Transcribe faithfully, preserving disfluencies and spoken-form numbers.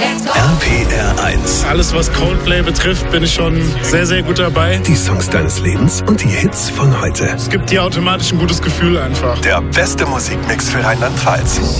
R P R eins. Alles, was Coldplay betrifft, bin ich schon sehr, sehr gut dabei. Die Songs deines Lebens und die Hits von heute. Es gibt dir automatisch ein gutes Gefühl einfach. Der beste Musikmix für Rheinland-Pfalz.